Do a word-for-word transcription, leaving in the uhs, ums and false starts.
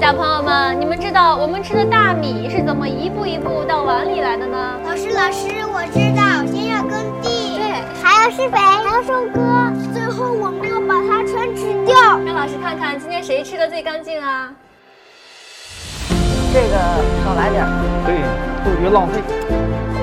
小朋友们，你们知道我们吃的大米是怎么一步一步到碗里来的呢？ 老师，老师，我知道，先要耕地，对，还要施肥，还要收割，最后我们要把它全吃掉。 让老师看看今天谁吃的最干净啊？ 这个少来点， 对，都别浪费。